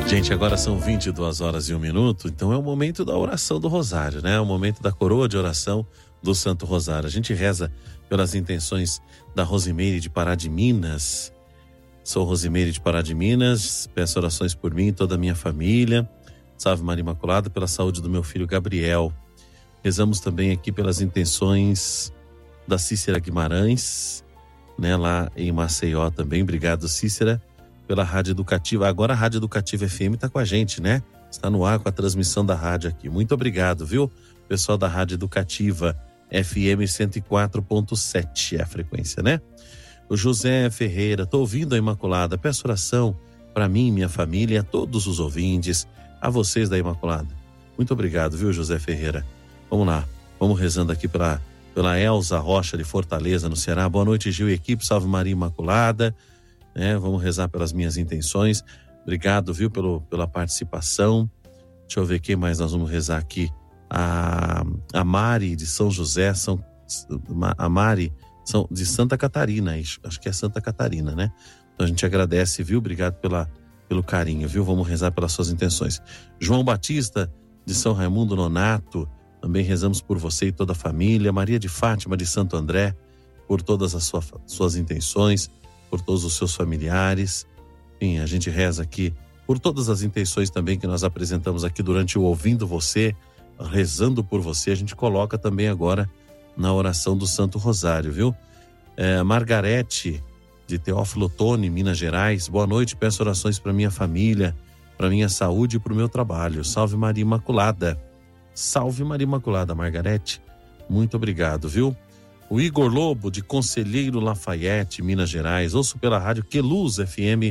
Gente, agora são 22h01, então é o momento da oração do Rosário, né? É o momento da coroa de oração do Santo Rosário. A gente reza pelas intenções da Rosimeire de Pará de Minas. Sou Rosimeire de Pará de Minas, peço orações por mim e toda a minha família. Salve Maria Imaculada, pela saúde do meu filho Gabriel. Rezamos também aqui pelas intenções da Cícera Guimarães, né? Lá em Maceió também. Obrigado, Cícera, pela Rádio Educativa. Agora a Rádio Educativa FM está com a gente, né? Está no ar com a transmissão da rádio aqui. Muito obrigado, viu? Pessoal da Rádio Educativa FM 104.7 é a frequência, né? O José Ferreira, tô ouvindo a Imaculada, peço oração para mim, minha família e a todos os ouvintes, a vocês da Imaculada. Muito obrigado, viu, José Ferreira? Vamos lá, vamos rezando aqui pela Elza Rocha de Fortaleza, no Ceará. Boa noite, Gil e equipe, salve Maria Imaculada. Vamos rezar pelas minhas intenções. Obrigado, viu, pela participação. Deixa eu ver quem mais nós vamos rezar aqui. A Mari de São José, a Mari de Santa Catarina, acho que é Santa Catarina, né? Então a gente agradece, viu? Obrigado pelo carinho, viu? Vamos rezar pelas suas intenções. João Batista de São Raimundo Nonato, também rezamos por você e toda a família. Maria de Fátima de Santo André, por todas as suas intenções, por todos os seus familiares. Enfim, a gente reza aqui por todas as intenções também que nós apresentamos aqui durante o Ouvindo Você, rezando por você. A gente coloca também agora na oração do Santo Rosário, viu? Margarete de Teófilo Otoni, Minas Gerais. Boa noite, peço orações para minha família, para minha saúde e para o meu trabalho. Salve Maria Imaculada. Salve Maria Imaculada, Margarete. Muito obrigado, viu? O Igor Lobo, de Conselheiro Lafayette, Minas Gerais. Ouço pela rádio Queluz FM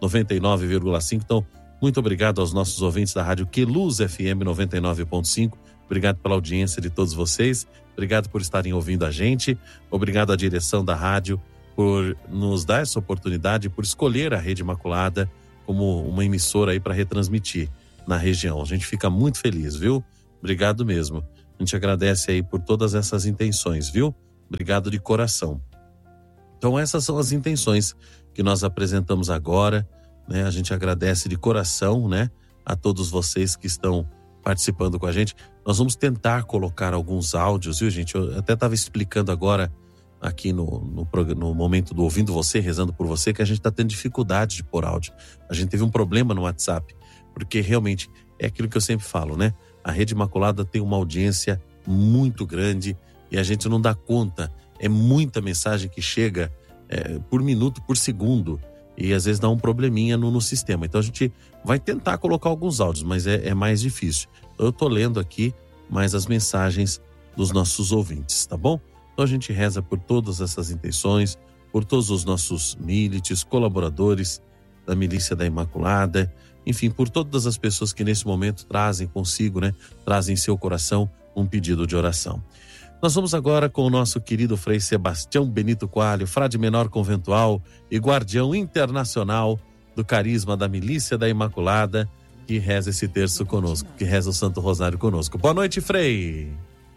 99,5. Então, muito obrigado aos nossos ouvintes da rádio Queluz FM 99,5. Obrigado pela audiência de todos vocês. Obrigado por estarem ouvindo a gente. Obrigado à direção da rádio por nos dar essa oportunidade, por escolher a Rede Imaculada como uma emissora aí para retransmitir na região. A gente fica muito feliz, viu? Obrigado mesmo. A gente agradece aí por todas essas intenções, viu? Obrigado de coração. Então essas são as intenções que nós apresentamos agora, né? A gente agradece de coração, né? A todos vocês que estão participando com a gente. Nós vamos tentar colocar alguns áudios, viu, gente? Eu até estava explicando agora aqui no momento do Ouvindo Você, rezando por você, que a gente está tendo dificuldade de pôr áudio. A gente teve um problema no WhatsApp, porque realmente é aquilo que eu sempre falo, né? A Rede Imaculada tem uma audiência muito grande e a gente não dá conta. É muita mensagem que chega por minuto, por segundo, e às vezes dá um probleminha no sistema. Então a gente vai tentar colocar alguns áudios, mas é mais difícil. Então eu tô lendo aqui mais as mensagens dos nossos ouvintes, tá bom? Então a gente reza por todas essas intenções, por todos os nossos milites, colaboradores da Milícia da Imaculada, enfim, por todas as pessoas que nesse momento trazem consigo, né? Trazem em seu coração um pedido de oração. Nós vamos agora com o nosso querido Frei Sebastião Benito Coalho, frade menor conventual e guardião internacional do carisma da Milícia da Imaculada, que reza esse terço conosco, que reza o Santo Rosário conosco. Boa noite, Frei.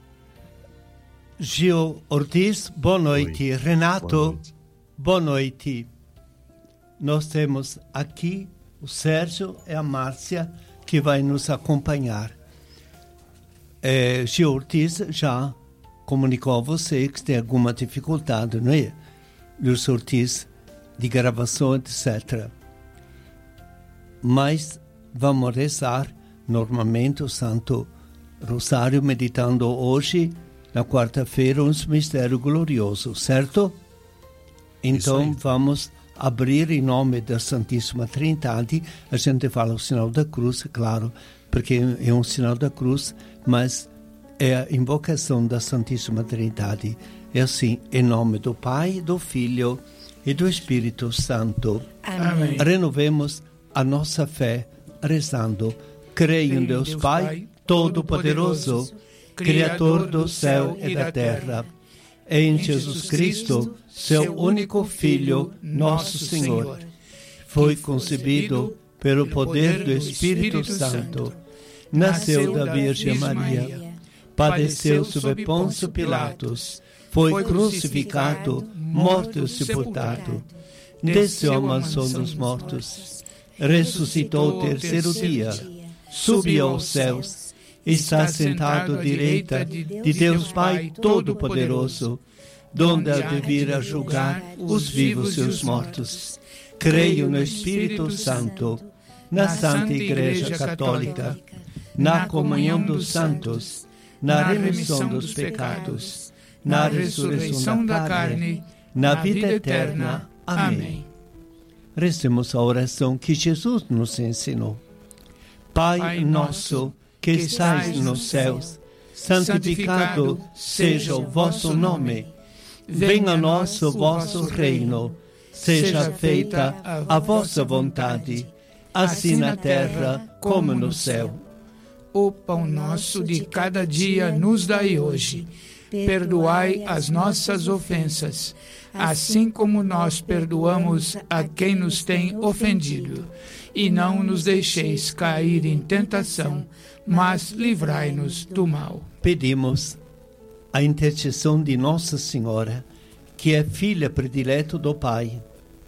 Gil Ortiz, boa noite. Oi. Renato, boa noite. Nós temos aqui o Sérgio e a Márcia que vai nos acompanhar. Gil Ortiz já comunicou a você que tem alguma dificuldade, não é? Luiz Ortiz, de gravação, etc. Mas vamos rezar normalmente o Santo Rosário, meditando hoje, na quarta-feira, um mistério glorioso, certo? Então vamos abrir em nome da Santíssima Trindade. A gente fala o sinal da cruz, claro, porque é um sinal da cruz, mas é a invocação da Santíssima Trindade. É assim, em nome do Pai, do Filho e do Espírito Santo. Amém. Renovemos a nossa fé rezando. Creio em Deus Pai, Todo-Poderoso, Criador do céu e da terra, e em Jesus Cristo, seu único Filho, nosso Senhor. Foi concebido pelo poder do Espírito Santo, nasceu da Virgem Maria, padeceu sob Pôncio Pilatos, foi crucificado, morto e sepultado, desceu à mansão dos mortos, ressuscitou o terceiro dia, subiu aos céus, está sentado à direita de Deus Pai Todo-Poderoso, donde há de vir a julgar os vivos e os mortos. Creio no Espírito Santo, na Santa Igreja Católica, na comunhão dos santos, na remissão dos pecados, na ressurreição da carne, na vida eterna. Amém. Rezemos a oração que Jesus nos ensinou. Pai nosso, que estais nos céus, santificado seja o vosso nome. Venha a nós o vosso reino. Seja feita a vossa vontade, assim na terra como no céu. O pão nosso de cada dia nos dai hoje. Perdoai as nossas ofensas, assim como nós perdoamos a quem nos tem ofendido. E não nos deixeis cair em tentação, mas livrai-nos do mal. Pedimos a intercessão de Nossa Senhora, que é filha predileta do Pai,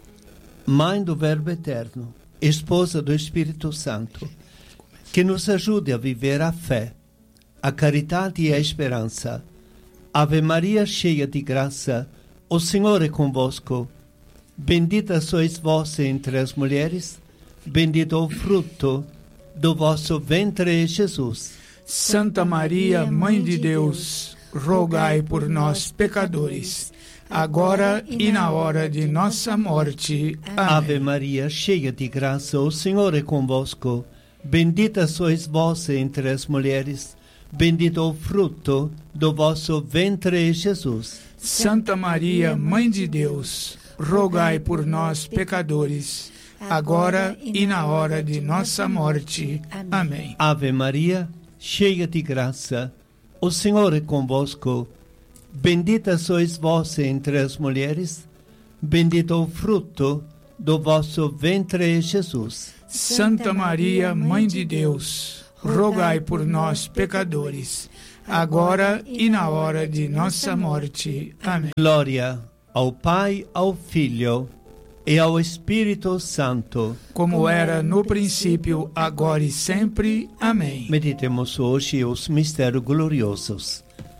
Mãe do Verbo Eterno, esposa do Espírito Santo, que nos ajude a viver a fé, a caridade e a esperança. Ave Maria, cheia de graça, o Senhor é convosco. Bendita sois vós entre as mulheres, bendito o fruto do vosso ventre, Jesus. Santa Maria, Mãe de Deus, rogai por nós, pecadores, agora e na hora de nossa morte. Amém. Ave Maria, cheia de graça, o Senhor é convosco. Bendita sois vós entre as mulheres, bendito o fruto do vosso ventre, Jesus. Santa Maria, Mãe de Deus, rogai por nós, pecadores, agora e na hora de nossa morte. Amém. Ave Maria, cheia de graça, o Senhor é convosco. Bendita sois vós entre as mulheres, bendito o fruto do vosso ventre, Jesus. Santa Maria, Mãe de Deus, rogai por nós, pecadores, agora e na hora de nossa morte. Amém. Glória ao Pai, ao Filho e ao Espírito Santo, como era no princípio, agora e sempre. Amém. Meditemos hoje os mistérios gloriosos.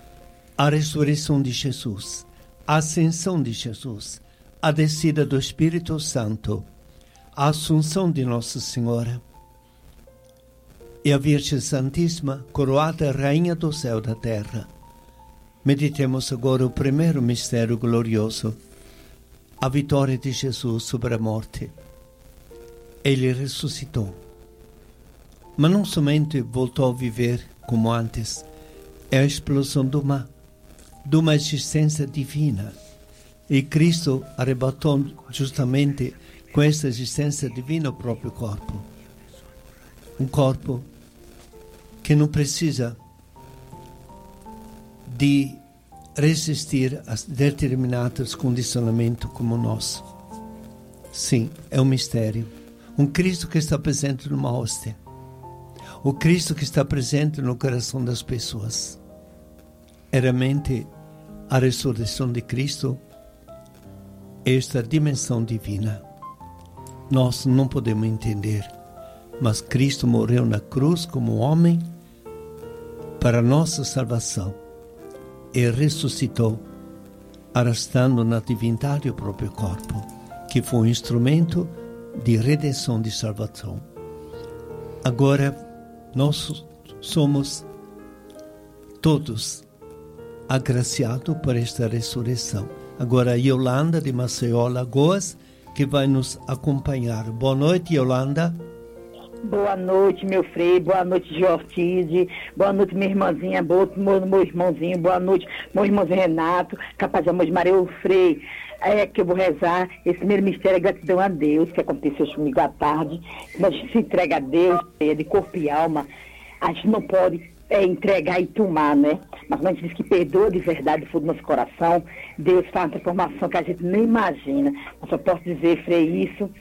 A ressurreição de Jesus, a ascensão de Jesus, a descida do Espírito Santo, a assunção de Nossa Senhora e a Virgem Santíssima, coroada Rainha do céu e da terra. Meditemos agora o primeiro mistério glorioso, a vitória de Jesus sobre a morte. Ele ressuscitou, mas não somente voltou a viver como antes, é a explosão de uma existência divina. E Cristo arrebatou justamente com essa existência divina o próprio corpo. Um corpo que não precisa de resistir a determinados condicionamentos como o nosso. Sim, é um mistério. Um Cristo que está presente numa hóstia. O Cristo que está presente no coração das pessoas. É realmente a ressurreição de Cristo, esta dimensão divina. Nós não podemos entender, mas Cristo morreu na cruz como homem para nossa salvação e ressuscitou, arrastando na divindade o próprio corpo, que foi um instrumento de redenção, de salvação. Agora, nós somos todos agraciados por esta ressurreição. Agora, a Yolanda de Maceió, Lagoas, que vai nos acompanhar. Boa noite, Yolanda. Boa noite, meu Frei. Boa noite, Jortide. Boa noite, minha irmãzinha. Boa noite, meu irmãozinho. Boa noite, meu irmãozinho Renato. Capaz de amor de Maria, o Frei. É que eu vou rezar. Esse primeiro mistério é gratidão a Deus, que aconteceu comigo à tarde. Quando a gente se entrega a Deus, de corpo e alma, a gente não pode entregar e tomar, né? Mas quando a gente diz que perdoa de verdade do fundo do nosso coração, Deus faz uma transformação que a gente nem imagina. Eu só posso dizer, Frei, isso,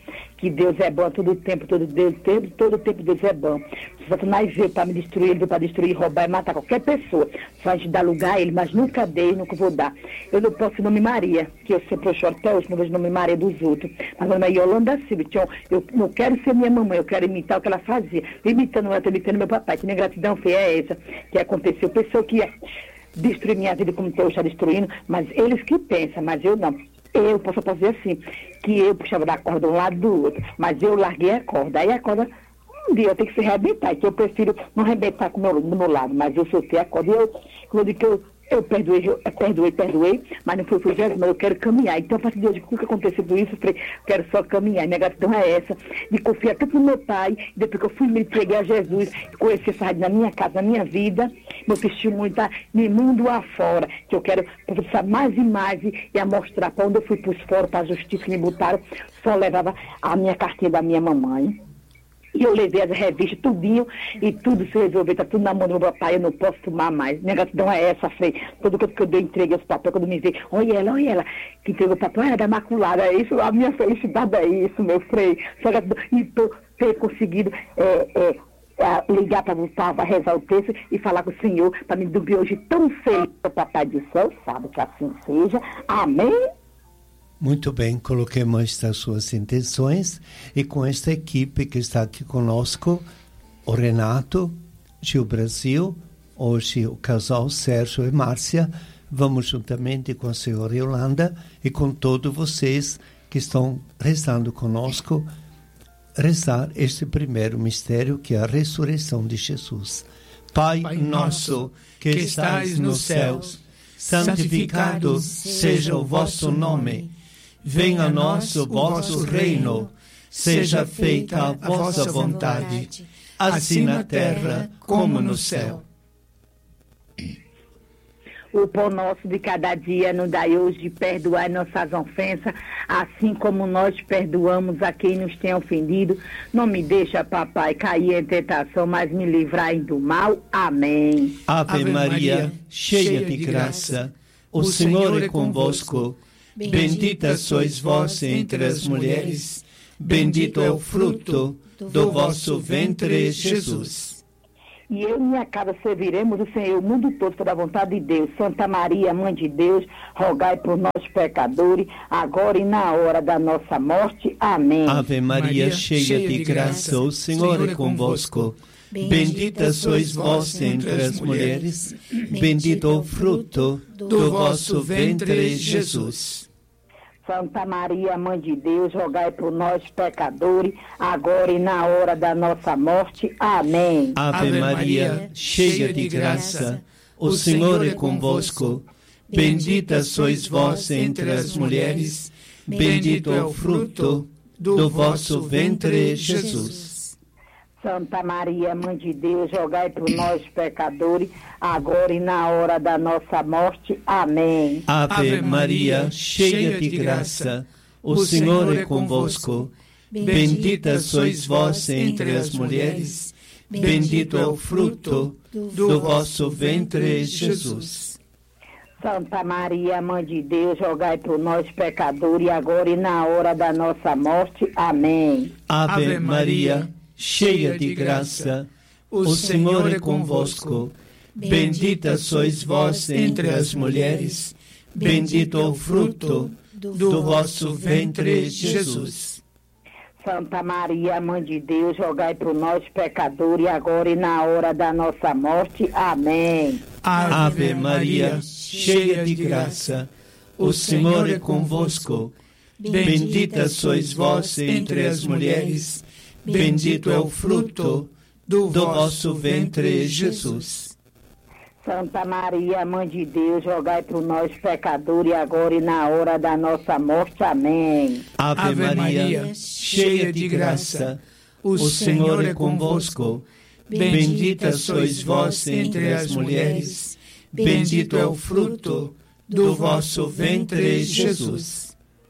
que Deus é bom todo o tempo, todo tempo Deus é bom. Se Satanás veio para me destruir, ele veio para destruir, roubar e matar qualquer pessoa. Só a gente dá lugar a ele, mas nunca dei, nunca vou dar. Eu não posso o nome Maria, que eu sempre choro até hoje, não vejo o nome Maria dos outros. Mas meu nome é Yolanda Silva. Então, eu não quero ser minha mamãe, eu quero imitar o que ela fazia. Imitando ela, imitando meu papai. Que minha gratidão foi essa que aconteceu. Pessoa que ia destruir minha vida como eu está destruindo, mas eles que pensam, mas eu não. Eu posso dizer assim, que eu puxava da corda de um lado do outro, mas eu larguei a corda. Aí a corda, um dia eu tenho que se arrebentar, que eu prefiro não arrebentar do meu lado, mas eu soltei a corda e eu digo que eu perdoei, mas não foi Jesus, mas eu quero caminhar. Então, a partir de hoje, o que aconteceu com isso? Eu falei, quero só caminhar. Minha gratidão é essa, de confiar tanto no meu pai, depois que eu fui me entreguei a Jesus, conhecer essa rádio na minha casa, na minha vida, meu testemunho está no mundo afora, que eu quero conversar mais e mais e a mostrar para onde eu fui para os fóruns, para a justiça que me botaram, só levava a minha cartinha da minha mamãe. E eu levei as revistas, tudinho, e tudo se resolveu, tá tudo na mão do meu papai, eu não posso tomar mais. Minha gratidão é essa, Frei. Todo que eu dei, entreguei os papéis, quando me vê, olha ela, que entregou o papel, era da Maculada, é isso, a minha felicidade é isso, meu Frei. Só gratidão, e ter conseguido ligar para voltar, para rezar o texto e falar com o Senhor, para me dormir hoje tão feliz, o papai do céu, sabe que assim seja. Amém. Muito bem, coloquemos estas suas intenções e com esta equipe que está aqui conosco, o Renato, Gil Brasil, hoje o casal Sérgio e Márcia, vamos juntamente com a senhora Yolanda e com todos vocês que estão rezando conosco, rezar este primeiro mistério que é a ressurreição de Jesus. Pai nosso que estais nos céus, santificado seja o vosso nome. Venha a nós o vosso reino, seja feita a vossa vontade, assim na terra como no céu. O pão nosso de cada dia nos dai hoje, perdoai nossas ofensas, assim como nós perdoamos a quem nos tem ofendido. Não me deixa, papai, cair em tentação, mas me livrai do mal. Amém. Ave Maria, cheia de graça, o Senhor é convosco. Bendita sois vós entre as mulheres, bendito é o fruto do vosso ventre, Jesus. E eu e minha casa serviremos o Senhor, o mundo todo, pela vontade de Deus. Santa Maria, Mãe de Deus, rogai por nós pecadores, agora e na hora da nossa morte. Amém. Ave Maria, cheia de graça, o Senhor é convosco. Bendita sois vós entre as mulheres, bendito o fruto do vosso ventre, Jesus. Santa Maria, Mãe de Deus, rogai por nós, pecadores, agora e na hora da nossa morte. Amém. Ave Maria, cheia de graça, o Senhor é convosco. Bendita sois vós entre as mulheres, bendito é o fruto do vosso ventre, Jesus. Santa Maria, Mãe de Deus, rogai por nós, pecadores, agora e na hora da nossa morte. Amém. Ave Maria, cheia de graça, o Senhor é convosco. Bendita sois vós entre as mulheres, bendito é o fruto do vosso ventre, Jesus. Santa Maria, Mãe de Deus, rogai por nós, pecadores, agora e na hora da nossa morte. Amém. Ave Maria, cheia de graça, o Senhor é convosco. Bendita sois vós entre as mulheres, bendito é o fruto do vosso ventre, Jesus. Santa Maria, Mãe de Deus, rogai por nós, pecadores, agora e na hora da nossa morte. Amém. Ave Maria, cheia de graça, o Senhor é convosco. Bendita sois vós entre as mulheres, bendito é o fruto do vosso ventre, Jesus. Santa Maria, Mãe de Deus, rogai por nós, pecadores, agora e na hora da nossa morte. Amém. Ave Maria, cheia de graça, o Senhor é convosco. Bendita sois vós entre as mulheres, bendito é o fruto do vosso ventre, Jesus.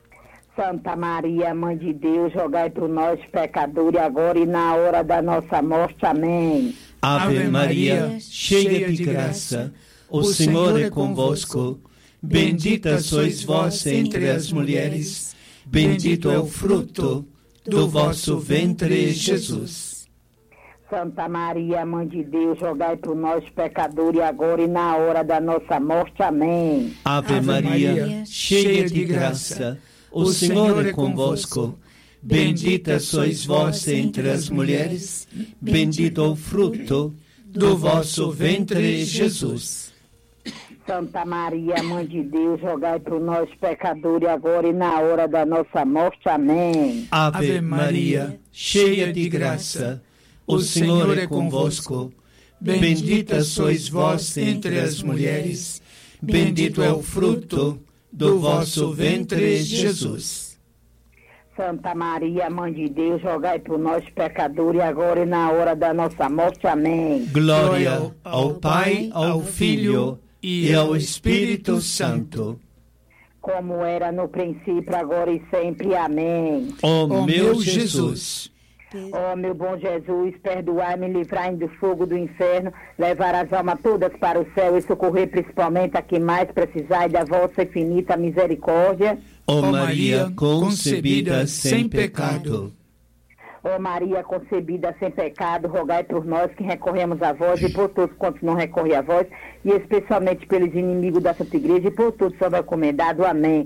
Santa Maria, Mãe de Deus, rogai por nós, pecadores, agora e na hora da nossa morte. Amém. Ave Maria, cheia de graça, o Senhor é convosco. Bendita sois vós entre as mulheres, bendito é o fruto do vosso ventre, Jesus. Santa Maria, Mãe de Deus, rogai por nós, pecadores, agora e na hora da nossa morte. Amém. Ave Maria, cheia de graça, o Senhor é convosco. Bendita sois vós entre as mulheres, bendito o fruto do vosso ventre, Jesus. Santa Maria, Mãe de Deus, rogai por nós, pecadores, agora e na hora da nossa morte. Amém. Ave Maria, cheia de graça, o Senhor é convosco. Bendita sois vós entre as mulheres, bendito é o fruto do vosso ventre, Jesus. Santa Maria, Mãe de Deus, rogai por nós, pecadores, agora e na hora da nossa morte. Amém. Glória ao Pai, ao Filho e ao Espírito Santo. Como era no princípio, agora e sempre. Amém. Ó meu Jesus, Ó meu bom Jesus, perdoai-me, livrai-me do fogo do inferno, levar as almas todas para o céu e socorrer principalmente a quem mais precisar da vossa infinita misericórdia. ó Maria concebida sem pecado, Ó Maria concebida sem pecado, rogai por nós que recorremos a vós e por todos quantos não recorrem a vós, e especialmente pelos inimigos da Santa Igreja e por todos sob encomendado. Amém.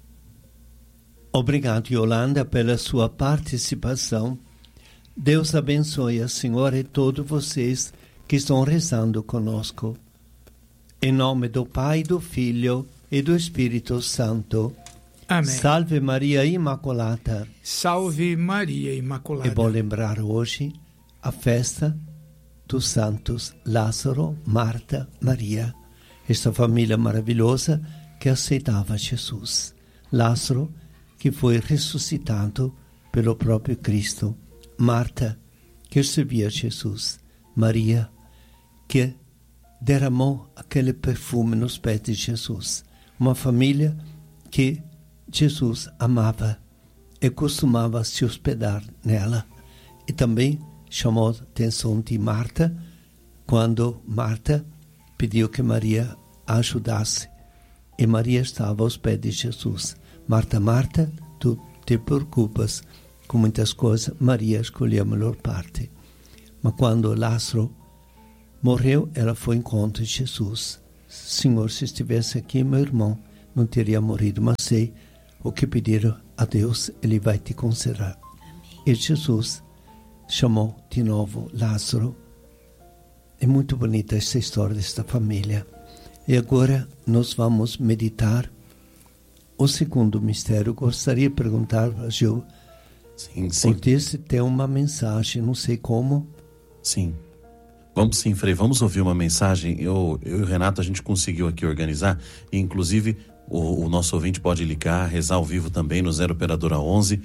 Obrigado, Yolanda, pela sua participação. Deus abençoe a senhora e todos vocês que estão rezando conosco. Em nome do Pai, do Filho e do Espírito Santo. Amém. Salve Maria Imaculata. Salve Maria Imaculada. E vou lembrar hoje a festa dos santos Lázaro, Marta, Maria. Esta família maravilhosa que aceitava Jesus. Lázaro, que foi ressuscitado pelo próprio Cristo. Marta, que servia Jesus. Maria, que derramou aquele perfume nos pés de Jesus. Uma família que Jesus amava e costumava se hospedar nela. E também chamou a atenção de Marta, quando Marta pediu que Maria a ajudasse. E Maria estava aos pés de Jesus. Marta, Marta, tu te preocupas com muitas coisas, Maria escolheu a melhor parte. Mas quando Lázaro morreu, ela foi em encontro de Jesus. Senhor, se estivesse aqui, meu irmão não teria morrido, mas sei o que pedir a Deus, Ele vai te conceder. E Jesus chamou de novo Lázaro. É muito bonita essa história desta família. E agora nós vamos meditar o segundo mistério. Gostaria de perguntar para Gil. Sim, sim. Porque se tem uma mensagem, não sei como. Sim. Vamos sim, Frei, vamos ouvir uma mensagem. Eu e o Renato, a gente conseguiu aqui organizar, e inclusive o nosso ouvinte pode ligar, rezar ao vivo também no 0 operadora 11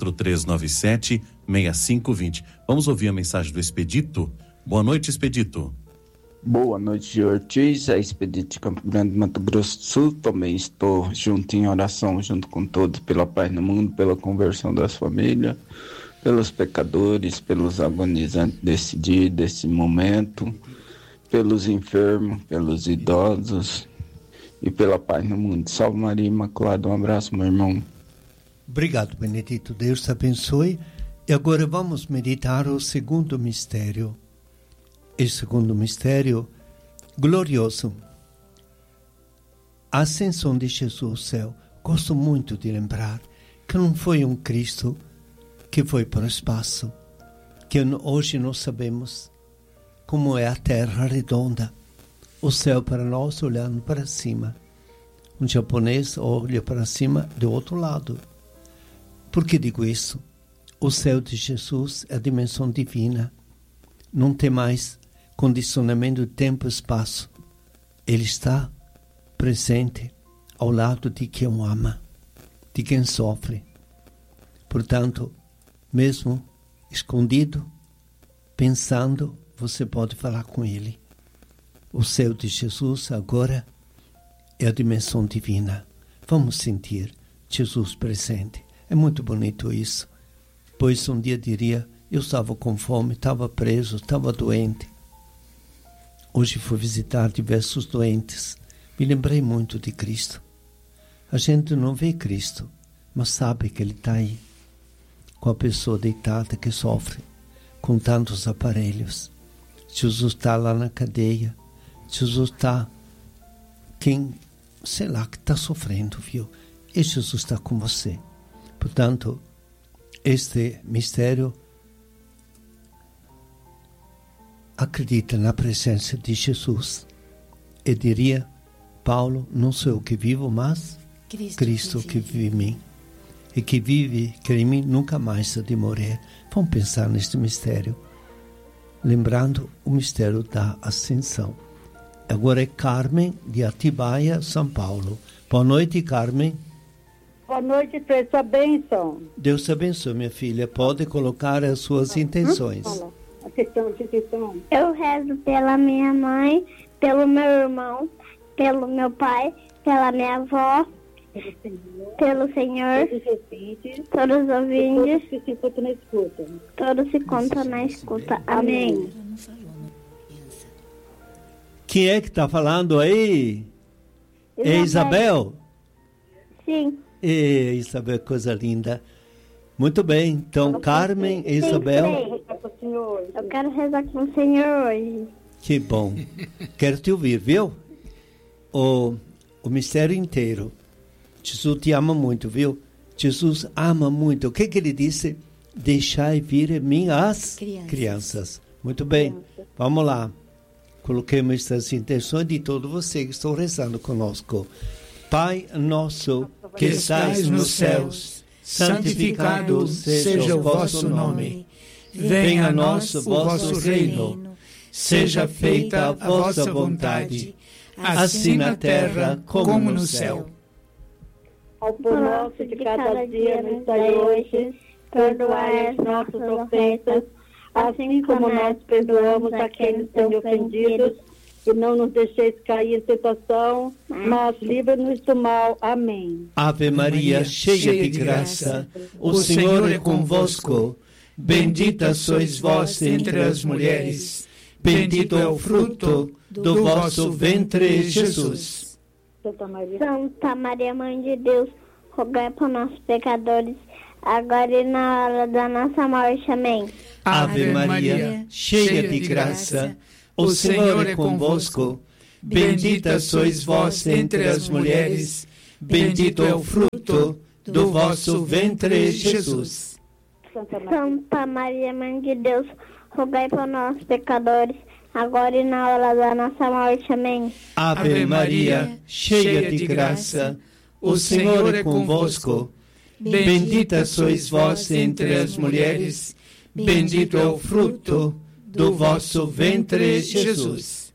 4397 6520. Vamos ouvir a mensagem do Expedito. Boa noite, Expedito. Boa noite, Ortiz, é Expedito de Campo Grande, Mato Grosso do Sul. Também estou junto em oração, junto com todos, pela paz no mundo, pela conversão das famílias, pelos pecadores, pelos agonizantes desse dia, desse momento, pelos enfermos, pelos idosos e pela paz no mundo. Salve Maria Imaculada, um abraço, meu irmão. Obrigado, Benedito. Deus te abençoe. E agora vamos meditar o segundo mistério. E segundo mistério glorioso, a ascensão de Jesus ao céu. Gosto muito de lembrar que não foi um Cristo que foi para o espaço, que hoje nós sabemos como é a terra redonda, o céu para nós olhando para cima. Um japonês olha para cima do outro lado. Por que digo isso? O céu de Jesus é a dimensão divina. Não tem mais condicionamento de tempo e espaço. Ele está presente ao lado de quem o ama, de quem sofre. Portanto, mesmo escondido, pensando, você pode falar com ele. O céu de Jesus agora é a dimensão divina. Vamos sentir Jesus presente. É muito bonito isso. Pois um dia diria, eu estava com fome, estava preso, estava doente. Hoje fui visitar diversos doentes. Me lembrei muito de Cristo. A gente não vê Cristo, mas sabe que Ele está aí. com a pessoa deitada que sofre com tantos aparelhos. Jesus está lá na cadeia. Jesus está quem, sei lá, que está sofrendo, viu? E Jesus está com você. Portanto, este mistério acredita na presença de Jesus. E diria Paulo, não sou eu que vivo, mas Cristo que vive em mim. E que vive, que em mim nunca mais há de morrer. Vamos pensar neste mistério. Lembrando o mistério da ascensão. Agora é Carmen de Atibaia, São Paulo. Boa noite, Carmen. Boa noite, sua bênção. Deus te abençoe, minha filha. Pode colocar as suas intenções. A questão. Eu rezo pela minha mãe, pelo meu irmão, pelo meu pai, pela minha avó, pelo Senhor, todos os ouvintes, todos se contam na escuta. Amém. Quem é que está falando aí? É Isabel? Sim. Isabel, coisa linda. Muito bem, então Carmen e Isabel. Eu quero rezar com o Senhor hoje. Que bom. Quero te ouvir, viu? O mistério inteiro. Jesus te ama muito, viu? Jesus ama muito. O que ele disse? Deixai vir em mim as crianças. Muito bem, vamos lá. Coloquemos estas intenções de todos vocês que estão rezando conosco. Pai nosso que estais nos céus, santificado seja o vosso nome. Venha a nós o vosso reino. Seja feita a vossa vontade, assim na terra como no céu. Ao pão nosso de cada dia nos dai hoje, perdoai as nossas ofensas, assim como nós perdoamos a quem nos tem ofendidos, e não nos deixeis cair em tentação, mas livra-nos do mal. Amém. Ave Maria, cheia de graça, o Senhor é convosco. Bendita sois vós entre as mulheres, bendito é o fruto do vosso ventre, Jesus. Santa Maria, Mãe de Deus, rogai por nós pecadores, agora e na hora da nossa morte. Amém. Ave Maria, cheia de graça, o Senhor é convosco. Bendita sois vós entre as mulheres, bendito é o fruto do vosso ventre, Jesus. Santa Maria, Mãe de Deus, rogai por nós pecadores, agora e na hora da nossa morte. Amém. Ave Maria, cheia de graça, o Senhor é convosco. Bendita sois vós entre as mulheres, bendito é o fruto do vosso ventre, Jesus.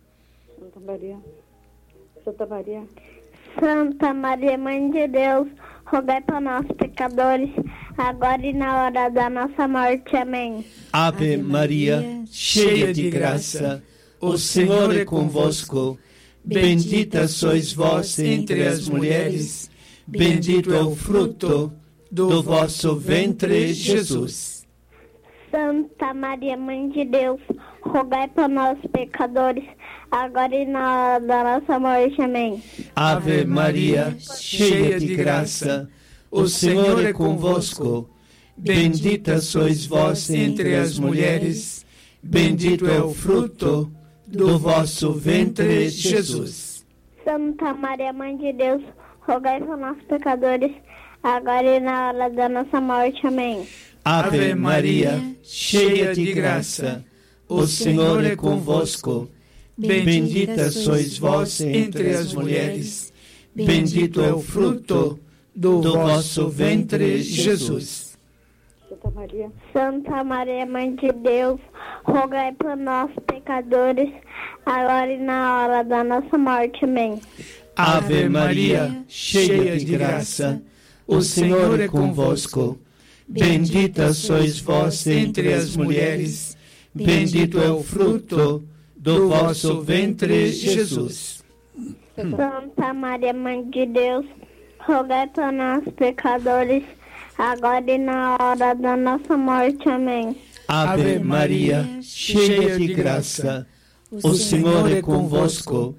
Santa Maria. Santa Maria, Mãe de Deus, rogai por nós pecadores, agora e na hora da nossa morte. Amém. Ave Maria, cheia de graça, o Senhor é convosco. Bendita sois vós entre as mulheres, bendito é o fruto do vosso ventre, Jesus. Santa Maria, Mãe de Deus, rogai por nós pecadores, agora e na hora da nossa morte. Amém. Ave Maria, cheia de graça, o Senhor é convosco. Bendita sois vós entre as mulheres, bendito é o fruto do vosso ventre, Jesus. Santa Maria, Mãe de Deus, rogai por nós pecadores, agora e na hora da nossa morte. Amém. Ave Maria, cheia de graça, o Senhor é convosco. Bendita sois vós entre as mulheres, bendito é o fruto do vosso ventre, Jesus. Santa Maria, Mãe de Deus, rogai por nós pecadores, agora e na hora da nossa morte. Amém. Ave Maria, cheia de graça, o Senhor é convosco. Bendita sois vós entre as mulheres, bendito é o fruto do vosso ventre, Jesus. Santa Maria, Mãe de Deus, rogai por nós pecadores, agora e na hora da nossa morte. Amém. Ave Maria, cheia de graça, o Senhor é convosco.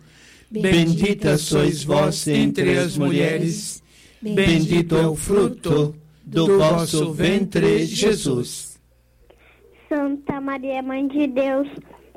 Bendita sois vós entre as mulheres, bendito é o fruto do vosso ventre, Jesus. Santa Maria, Mãe de Deus,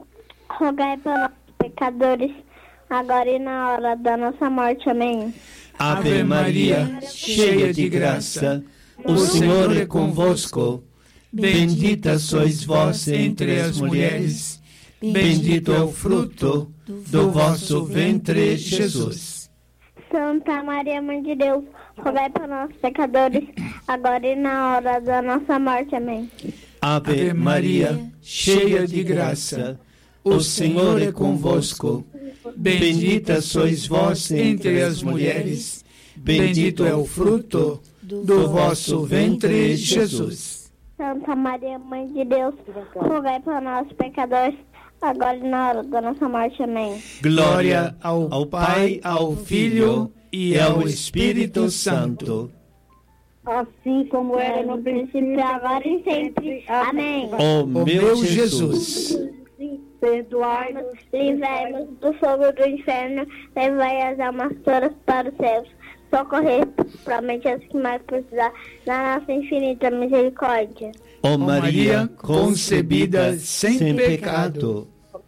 rogai por nós, pecadores, agora e na hora da nossa morte. Amém. Ave Maria, cheia de graça, o Senhor é convosco. Bendita sois vós entre as mulheres, bendito é o fruto do vosso ventre, Jesus. Santa Maria, Mãe de Deus, rogai por nós, pecadores, agora e na hora da nossa morte. Amém. Ave Maria, cheia de graça, o Senhor é convosco. Bendita sois vós entre as mulheres, bendito é o fruto do vosso ventre, Jesus. Santa Maria, Mãe de Deus, rogai por nós, pecadores, agora e na hora da nossa morte. Amém. Glória ao Pai, ao Filho e ao Espírito Santo. Assim como era no princípio, Agora e sempre. Amém. Ó meu Jesus, perdoai-nos, Livrai-nos do fogo do inferno, levai as almas todas para os céus. Socorrer, provavelmente as que mais precisar, da nossa infinita misericórdia. ó Maria concebida sem pecado,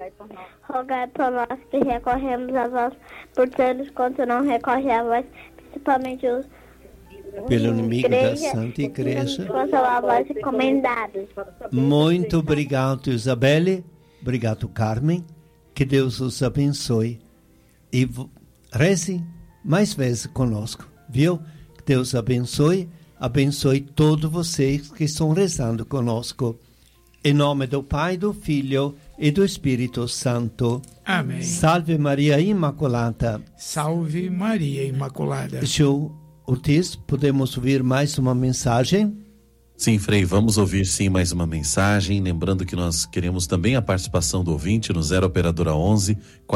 Rogai por nós que recorremos a vós, por todos quanto não recorrem a vós, principalmente os pelo inimigo da Santa Igreja. quanto a vós encomendados. Muito obrigado, Isabelle. Obrigado, Carmen. Que Deus os abençoe. E reze mais vezes conosco, viu? Que Deus abençoe. Abençoe todos vocês que estão rezando conosco. Em nome do Pai, do Filho e do Espírito Santo. Amém. Salve Maria Imaculada. Salve Maria Imaculada. Senhor Ortiz, podemos ouvir mais uma mensagem? Sim, Frei, vamos ouvir sim mais uma mensagem, lembrando que nós queremos também a participação do ouvinte no 0 operadora 11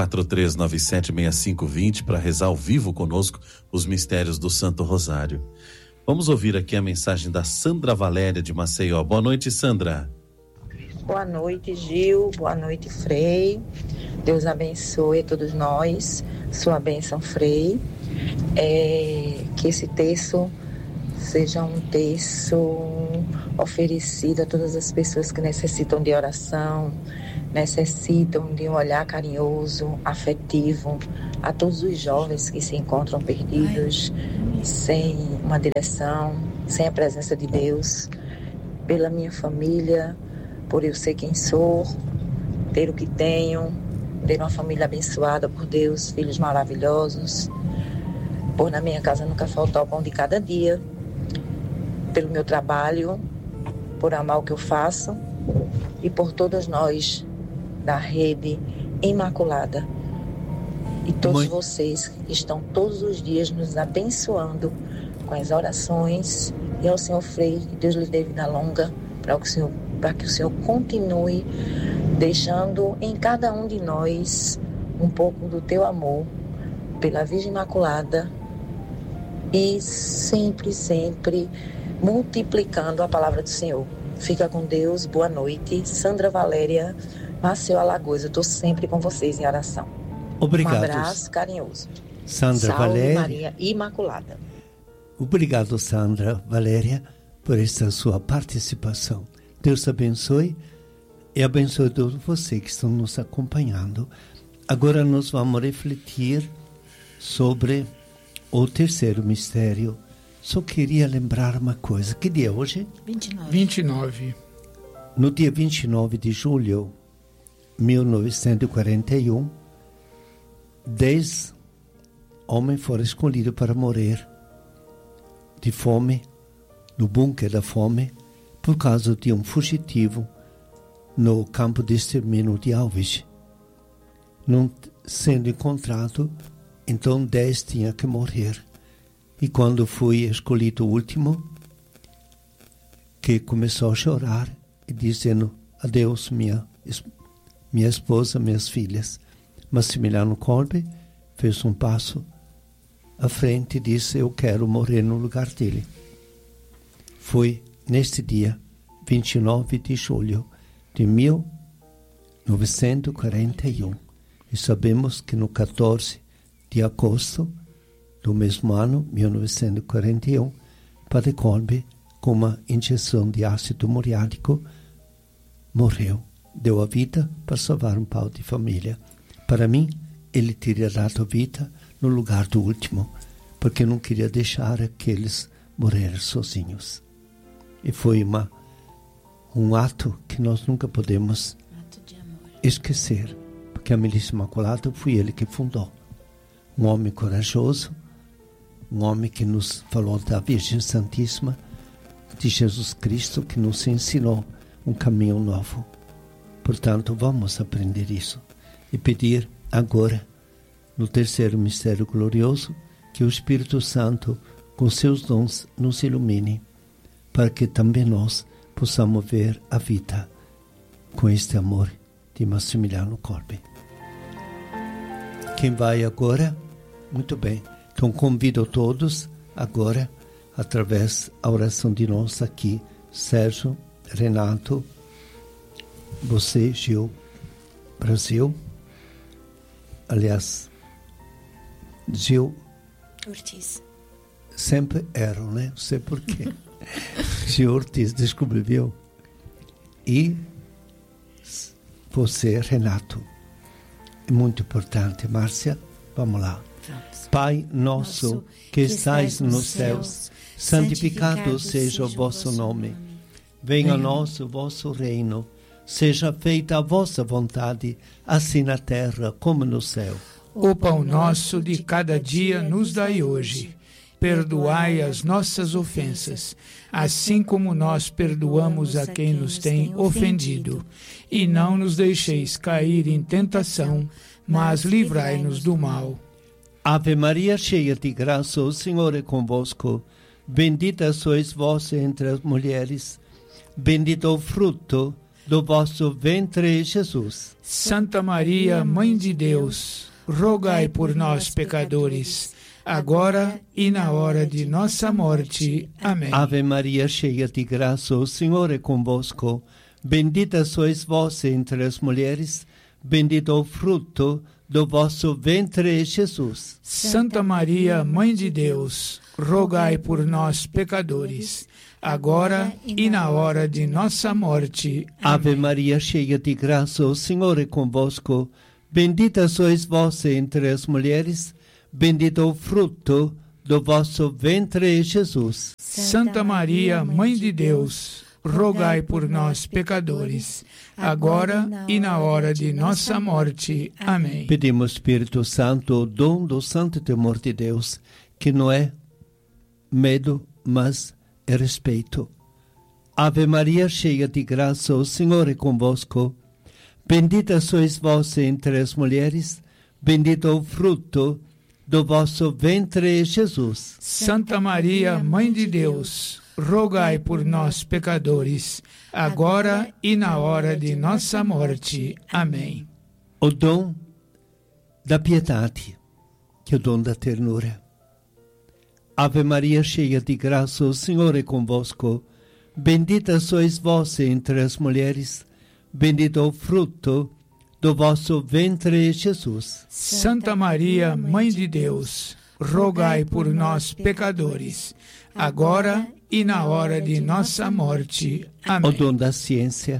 4397 6520 para rezar ao vivo conosco os mistérios do Santo Rosário. Vamos ouvir aqui a mensagem da Sandra Valéria de Maceió. Boa noite, Sandra. Boa noite, Gil. Boa noite, Frei. Deus abençoe todos nós. Sua bênção, Frei. Que esse texto seja um texto oferecido a todas as pessoas que necessitam de oração, necessitam de um olhar carinhoso, afetivo, a todos os jovens que se encontram perdidos, sem uma direção, sem a presença de Deus, pela minha família, por eu ser quem sou, ter o que tenho, ter uma família abençoada por Deus, filhos maravilhosos, por na minha casa nunca faltar o pão de cada dia, pelo meu trabalho, por amar o que eu faço e por todos nós da Rede Imaculada e todos vocês que estão todos os dias nos abençoando com as orações, e ao Senhor Frei, que Deus lhe dê vida longa para que o Senhor continue deixando em cada um de nós um pouco do teu amor pela Virgem Imaculada e sempre multiplicando a palavra do Senhor. Fica com Deus, boa noite. Sandra Valéria, Maceió, Alagoas. Eu estou sempre com vocês em oração. Obrigado. Um abraço carinhoso. Sandra Salve Valéria. Maria Imaculada. Obrigado, Sandra Valéria, por esta sua participação. Deus abençoe e abençoe todos vocês que estão nos acompanhando. Agora nós vamos refletir sobre o terceiro mistério. Só queria lembrar uma coisa. Que dia é hoje? 29. No dia 29 de julho de 1941, 10 homens foram escolhidos para morrer de fome, no bunker da fome, por causa de um fugitivo no campo de extermínio de Auschwitz. Não sendo encontrado, então 10 tinham que morrer. E quando fui escolhido o último, que começou a chorar e dizendo adeus minha esposa, minhas filhas. Massimiliano Kolbe fez um passo à frente e disse, eu quero morrer no lugar dele. Foi neste dia, 29 de julho de 1941. E sabemos que no 14 de agosto do mesmo ano, 1941, Padre Kolbe com uma injeção de ácido muriático, morreu, deu a vida para salvar um pai de família. Para mim, ele teria dado a vida no lugar do último, porque não queria deixar aqueles morrer sozinhos. E foi um ato que nós nunca podemos esquecer, porque a Milícia Imaculada foi ele que fundou. Um homem corajoso, um homem que nos falou da Virgem Santíssima, de Jesus Cristo, que nos ensinou um caminho novo. Portanto, vamos aprender isso e pedir agora, no terceiro mistério glorioso, que o Espírito Santo, com seus dons, nos ilumine, para que também nós possamos ver a vida com este amor de Massimiliano Kolbe. Quem vai agora? Muito bem. Então convido todos agora, através da oração de nós aqui, Sérgio, Renato, você, Gil, Brasil, aliás, Gil Ortiz. Sempre erro, né? Não sei porquê. Gil Ortiz, desculpe, viu? E você, Renato. É muito importante. Márcia, vamos lá. Vamos. Pai nosso, que estais nos céus, santificado seja o vosso nome. Venha a nós o vosso reino. Seja feita a vossa vontade, assim na terra como no céu. O pão nosso de cada dia nos dai hoje. Perdoai as nossas ofensas, assim como nós perdoamos a quem nos tem ofendido. E não nos deixeis cair em tentação, mas livrai-nos do mal. Ave Maria, cheia de graça, o Senhor é convosco. Bendita sois vós entre as mulheres. Bendito o fruto do vosso ventre, Jesus. Santa Maria, Mãe de Deus, rogai por nós, pecadores, agora e na hora de nossa morte. Amém. Ave Maria, cheia de graça, o Senhor é convosco. Bendita sois vós entre as mulheres. Bendito o fruto do vosso ventre, Jesus. Santa Maria, Mãe de Deus, rogai por nós, pecadores, agora e na hora de nossa morte. Amém. Ave Maria, cheia de graça, o Senhor é convosco. Bendita sois vós entre as mulheres. Bendito o fruto do vosso ventre, Jesus. Santa Maria, Mãe de Deus, rogai por nós, pecadores, agora e na hora de nossa morte. Amém. Pedimos, Espírito Santo, o dom do santo temor de Deus, que não é medo, mas é respeito. Ave Maria, cheia de graça, o Senhor é convosco. Bendita sois vós entre as mulheres. Bendito o fruto do vosso ventre, Jesus. Santa Maria, Mãe de Deus, rogai por nós, pecadores, agora e na hora de nossa morte. Amém. O dom da piedade, que é o dom da ternura. Ave Maria, cheia de graça, o Senhor é convosco. Bendita sois vós entre as mulheres. Bendito o fruto do vosso ventre, Jesus. Santa Maria, Mãe de Deus, rogai por nós, pecadores, agora e na hora de nossa morte. Amém. O dom da ciência,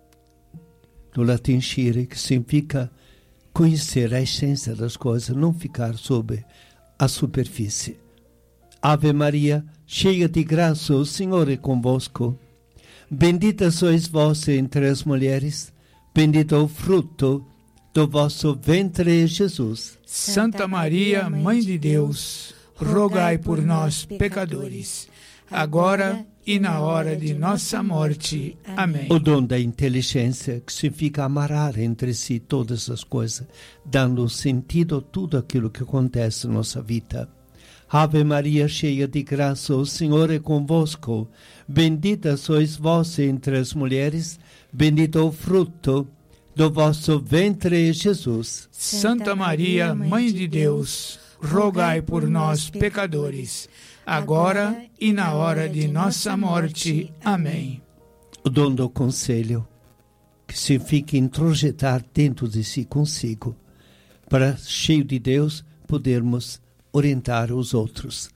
do latim scire, que significa conhecer a essência das coisas, não ficar sob a superfície. Ave Maria, cheia de graça, o Senhor é convosco. Bendita sois vós entre as mulheres. Bendito o fruto do vosso ventre, Jesus. Santa Maria, Mãe de Deus, rogai por nós, pecadores, agora e na hora de nossa morte. Amém. O dom da inteligência, que significa amarrar entre si todas as coisas, dando sentido a tudo aquilo que acontece na nossa vida. Ave Maria, cheia de graça, o Senhor é convosco. Bendita sois vós entre as mulheres. Bendito o fruto do vosso ventre, Jesus. Santa Maria, Mãe de Deus, rogai por nós, pecadores, agora e na hora de nossa morte. Amém. O dom do conselho, que significa introjetar dentro de si consigo, para, cheio de Deus, podermos orientar os outros.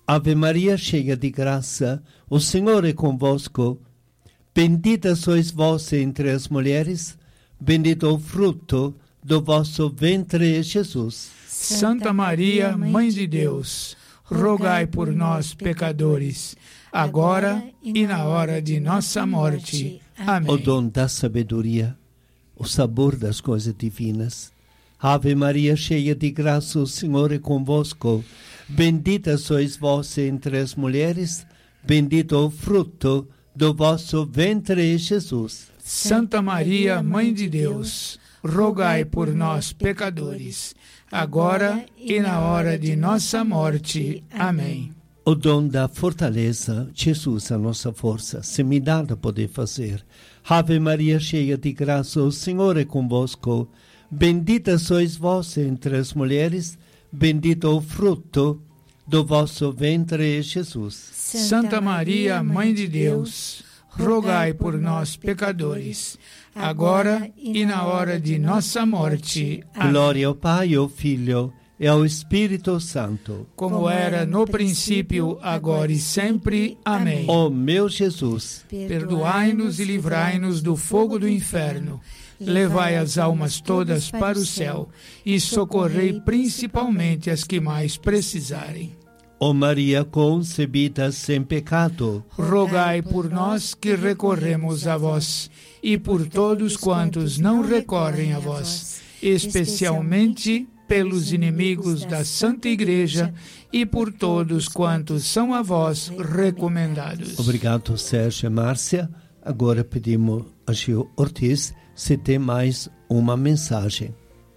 Ave Maria, cheia de graça, o Senhor é convosco. Bendita sois vós entre as mulheres, bendito o fruto do vosso ventre, Jesus. Santa Maria, Mãe de Deus, rogai por nós, pecadores, agora e na hora de nossa morte. Amém. O dom da sabedoria, o sabor das coisas divinas. Ave Maria, cheia de graça, o Senhor é convosco. Bendita sois vós entre as mulheres, bendito o fruto do vosso ventre, Jesus. Santa Maria, Mãe de Deus, rogai por nós, pecadores, agora e na hora de nossa morte. Amém. O dom da fortaleza, Jesus, a nossa força, se me dá a poder fazer. Ave Maria, cheia de graça, o Senhor é convosco. Bendita sois vós entre as mulheres, bendito o fruto do vosso ventre, Jesus. Santa Maria, Mãe de Deus, rogai por nós, pecadores, agora e na hora de nossa morte. Amém. Glória ao Pai, ao Filho e ao Espírito Santo. Como era no princípio, agora e sempre. Amém. Ó meu Jesus, perdoai-nos e livrai-nos do fogo do inferno. Levai as almas todas para o céu e socorrei principalmente as que mais precisarem. Ó Maria concebida sem pecado, rogai por nós que recorremos a vós e por todos quantos não recorrem a vós, especialmente pelos inimigos da Santa Igreja e por todos quantos são a vós recomendados. Obrigado, Sérgio e Márcia. Agora pedimos a Gil Ortiz se tem mais uma mensagem.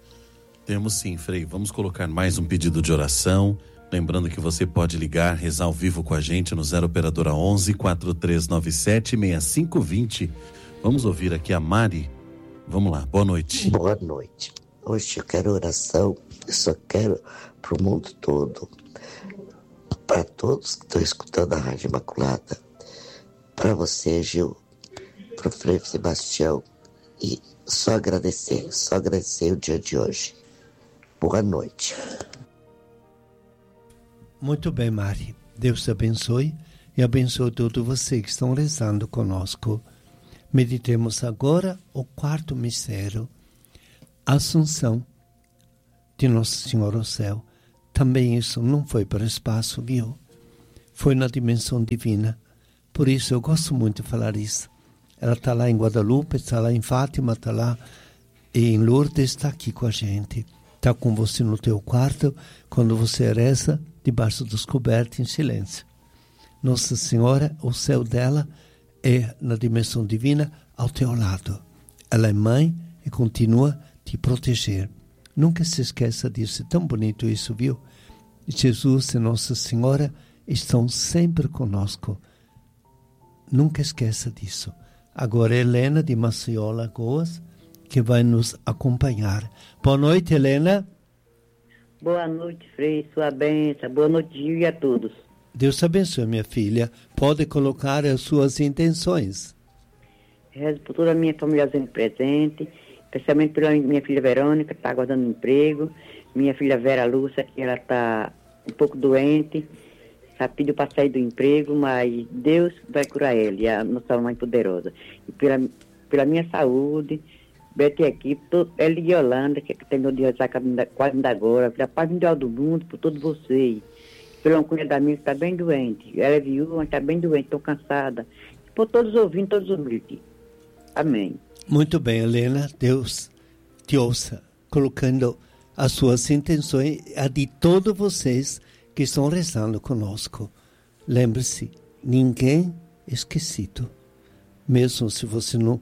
Temos sim, Frei. Vamos colocar mais um pedido de oração. Lembrando que você pode ligar, rezar ao vivo com a gente no 0 operadora 11 4397 6520. Vamos ouvir aqui a Mari. Vamos lá, boa noite. Boa noite. Hoje eu quero oração, eu só quero para o mundo todo, para todos que estão escutando a Rádio Imaculada, para você, Gil, para o Frei Sebastião, e só agradecer o dia de hoje. Boa noite. Muito bem, Mari. Deus te abençoe e abençoe todos vocês que estão rezando conosco. Meditemos agora o quarto mistério, a Assunção de Nossa Senhora ao céu. Também isso não foi para o espaço, viu? Foi na dimensão divina. Por isso eu gosto muito de falar isso. Ela está lá em Guadalupe, está lá em Fátima, está lá em Lourdes, está aqui com a gente. Está com você no teu quarto, quando você reza, debaixo dos cobertos, em silêncio. Nossa Senhora, o céu dela é na dimensão divina ao teu lado. Ela é mãe e continua a te proteger. Nunca se esqueça disso, é tão bonito isso, viu? Jesus e Nossa Senhora estão sempre conosco. Nunca esqueça disso. Agora Helena de Maceió, Lagoas, que vai nos acompanhar. Boa noite, Helena. Boa noite, Frei, sua bênção. Boa noite, Gil, e a todos. Deus te abençoe, minha filha. Pode colocar as suas intenções. Rezo por toda a minha família presente, especialmente pela minha filha Verônica, que está aguardando emprego, minha filha Vera Lúcia, que ela está um pouco doente, pediu para sair do emprego, mas Deus vai curar ela, e a nossa mãe poderosa. E pela minha saúde, Beto e equipe, ela e Yolanda, que terminou de rezar quase ainda agora, pela paz mundial do mundo, por todos vocês. Pela uma cunhada minha que está bem doente, ela é viúva, mas está bem doente, estou cansada. Por todos os ouvintes, todos os humildes. Amém. Muito bem, Helena, Deus te ouça, colocando as suas intenções, a de todos vocês que estão rezando conosco. Lembre-se, ninguém é esquecido. Mesmo se você não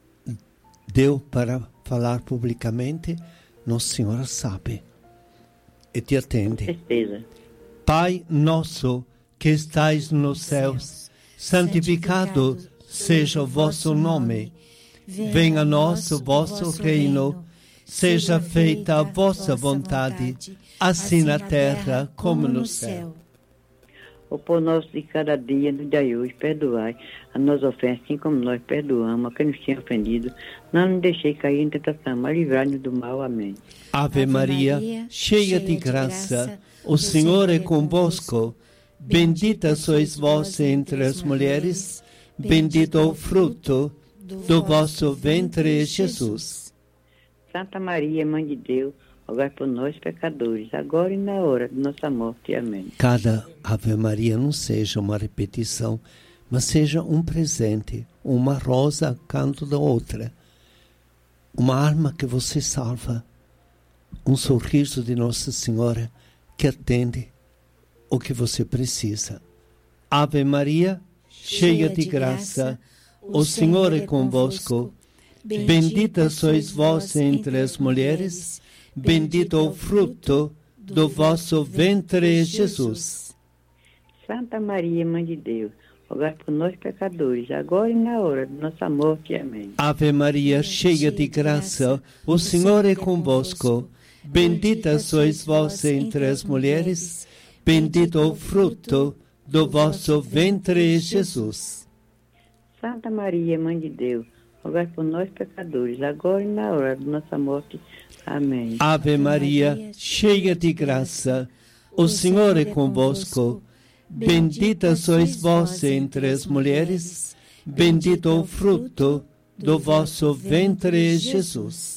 deu para falar publicamente, Nossa Senhora sabe e te atende. Com certeza. Pai nosso que estais nos céus, santificado seja o vosso nome. Venha a nós o vosso reino. Seja feita a vossa vontade, assim na terra como no céu. O pão nosso de cada dia nos dai hoje, perdoai as nossas ofensas, assim como nós perdoamos a quem nos tem ofendido. Não nos deixei cair em tentação, mas livrai-nos do mal. Amém. Ave Maria, cheia de graça, o Senhor é convosco. bendita sois vós entre as mulheres, bendito o fruto do vosso ventre, Jesus. Santa Maria, Mãe de Deus, rogai por nós, pecadores, agora e na hora de nossa morte. Amém. Cada Ave Maria não seja uma repetição, mas seja um presente, uma rosa a canto da outra, uma alma que você salva, um sorriso de Nossa Senhora que atende o que você precisa. Ave Maria, cheia de graça, o Senhor é convosco. Bendita sois vós entre as mulheres, bendito o fruto do vosso ventre, Jesus. Santa Maria, Mãe de Deus, rogai por nós, pecadores, agora e na hora de nossa morte. Amém. Ave Maria, cheia de graça, o Senhor é convosco. Bendita sois vós entre as mulheres, bendito o fruto do vosso ventre, Jesus. Santa Maria, Mãe de Deus, rogai por nós, pecadores, agora e na hora de nossa morte. Amém. Ave Maria, cheia de graça, o Senhor é convosco. Bendita sois vós entre as mulheres, bendito o fruto do vosso ventre, Jesus.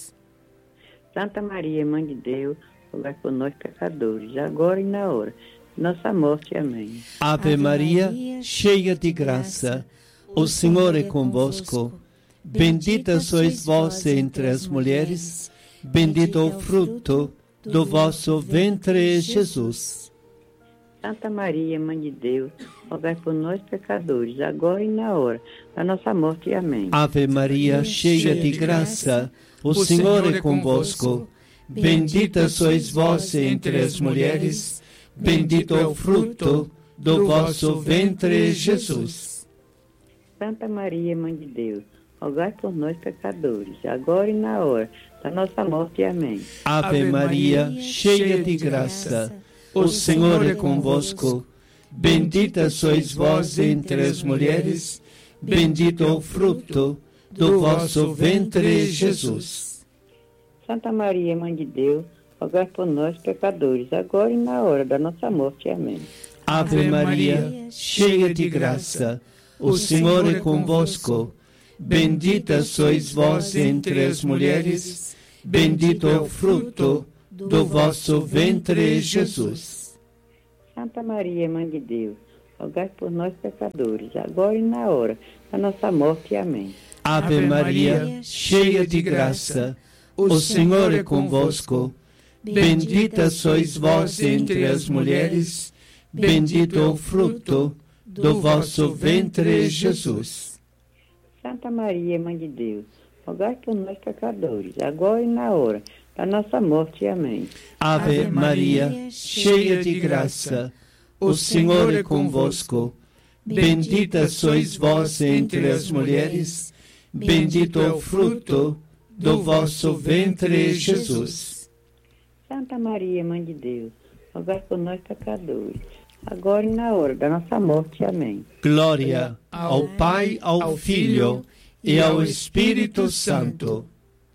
Santa Maria, Mãe de Deus, rogai por nós, pecadores, agora e na hora de nossa morte. Amém. Ave Maria, cheia de graça, o Senhor é convosco. Bendita sois vós entre as mulheres, bendito o fruto do vosso ventre, Jesus. Santa Maria, Mãe de Deus, rogai por nós, pecadores, agora e na hora da nossa morte. Amém. Ave Maria, cheia de graça, o Senhor é convosco. Bendita sois vós entre as mulheres, bendito é o fruto do vosso ventre, Jesus. Santa Maria, Mãe de Deus, rogai por nós, pecadores, agora e na hora da nossa morte. Amém. Ave Maria, cheia de graça, o Senhor é convosco. Bendita sois vós entre as mulheres, bendito é o fruto do vosso ventre, Jesus. Santa Maria, Mãe de Deus, rogai por nós, pecadores, agora e na hora da nossa morte. Amém. Ave Maria, cheia de graça, o Senhor é convosco. Bendita sois vós entre as mulheres, bendito é o fruto do vosso ventre, Jesus. Santa Maria, Mãe de Deus, rogai por nós, pecadores, agora e na hora da nossa morte. Amém. Ave Maria, cheia de graça, o Senhor é convosco. Bendita sois vós entre as mulheres, bendito é o fruto do vosso ventre, Jesus. Santa Maria, Mãe de Deus, rogai por nós, pecadores, agora e na hora da nossa morte. Amém. Ave Maria, cheia de graça, o Senhor é convosco. Bendita sois vós entre as mulheres, bendito é o fruto do vosso ventre, Jesus. Santa Maria, Mãe de Deus, rogai por nós, pecadores, agora e na hora da nossa morte. Amém. Glória ao Pai, ao Filho e ao Espírito Santo,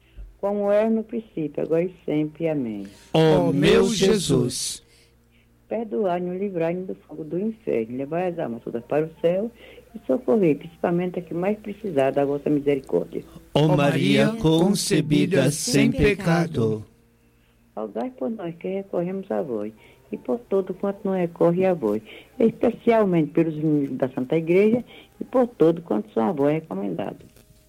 como era no princípio, agora e sempre. Amém. Ó meu Jesus, perdoai-nos, livrai-nos do fogo do inferno, levai as almas todas para o céu e socorrei principalmente a que mais precisar da vossa misericórdia. ó Maria concebida sem pecado, rogai por nós que recorremos a vós e por todo quanto não recorre a vós, especialmente pelos inimigos da Santa Igreja e por todo quanto são a vós recomendados.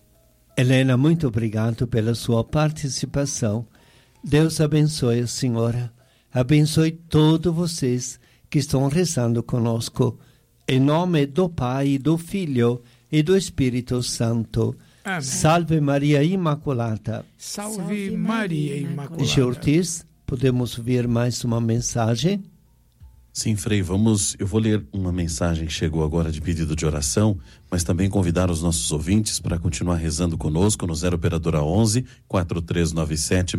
Helena, muito obrigado pela sua participação. Deus abençoe a senhora. Abençoe todos vocês que estão rezando conosco. Em nome do Pai, do Filho e do Espírito Santo. Amém. Salve Maria Imaculada. Salve Maria Imaculada. Gil Ortiz, podemos ver mais uma mensagem? Sim, Frei, eu vou ler uma mensagem que chegou agora de pedido de oração, mas também convidar os nossos ouvintes para continuar rezando conosco no 0 operadora 11 4397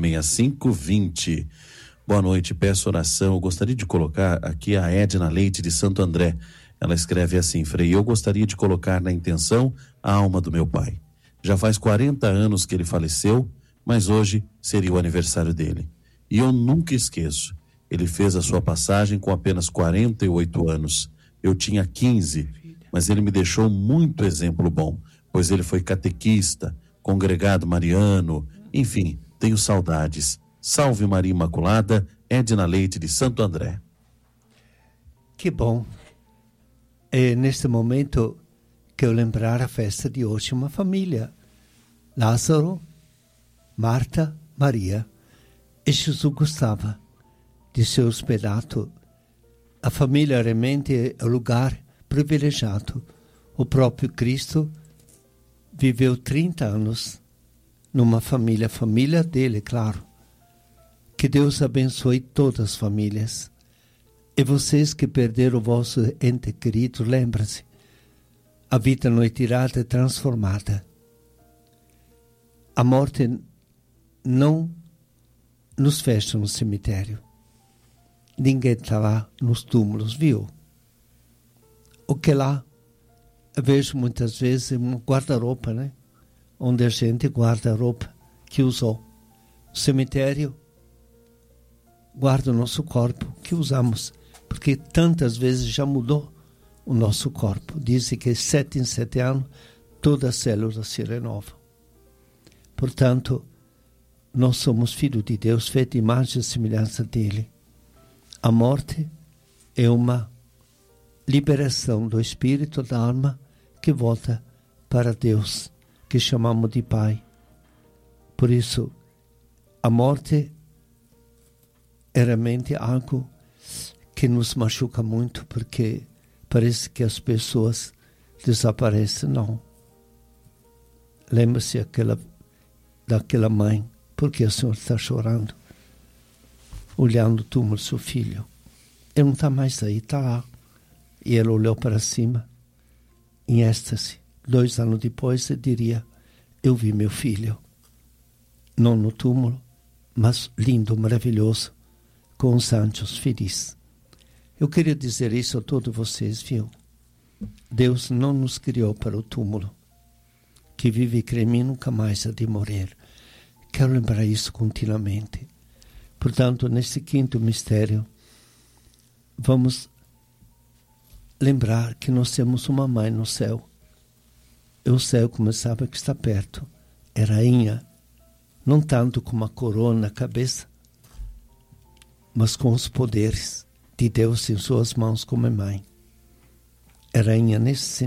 6520. Boa noite, peço oração. Eu gostaria de colocar aqui a Edna Leite de Santo André. Ela escreve assim: Frei, eu gostaria de colocar na intenção a alma do meu pai. Já faz 40 anos que ele faleceu, mas hoje seria o aniversário dele. E eu nunca esqueço. Ele fez a sua passagem com apenas 48 anos. eu tinha 15, mas ele me deixou muito exemplo bom, pois ele foi catequista, congregado mariano, enfim, tenho saudades. Salve Maria Imaculada, Edna Leite de Santo André. Que bom. É neste momento que eu lembrar a festa de hoje, uma família. Lázaro, Marta, Maria e Jesus gostava de ser hospedado. A família realmente é um lugar privilegiado. O próprio Cristo viveu 30 anos numa família, a família dele, claro. Que Deus abençoe todas as famílias. E vocês que perderam o vosso ente querido, lembrem-se, a vida não é tirada, é transformada. A morte não nos fecha no cemitério. Ninguém está lá nos túmulos, viu? O que lá, eu vejo muitas vezes um guarda-roupa, né? Onde a gente guarda a roupa que usou. O cemitério guarda o nosso corpo que usamos, porque tantas vezes já mudou o nosso corpo. Dizem que 7 em 7 anos toda a célula se renova. Portanto, nós somos filhos de Deus, feitos à imagem e semelhança dele. A morte é uma liberação do espírito, da alma, que volta para Deus, que chamamos de Pai. Por isso, a morte é realmente algo que nos machuca muito, porque parece que as pessoas desaparecem. Não. Lembre-se daquela mãe. Por que o senhor está chorando? Olhando o túmulo do seu filho. Ele não está mais aí, está lá. E ela olhou para cima, em êxtase. 2 anos depois, ele diria, eu vi meu filho. Não no túmulo, mas lindo, maravilhoso, com os anjos felizes. Eu queria dizer isso a todos vocês, viu? Deus não nos criou para o túmulo. Que vive e crê em mim nunca mais há de morrer. Quero lembrar isso continuamente. Portanto, nesse 5º mistério, vamos lembrar que nós temos uma mãe no céu. E o céu, como sabe, que está perto. É rainha, não tanto com uma coroa na cabeça, mas com os poderes de Deus em suas mãos como mãe. É rainha nesse sentido.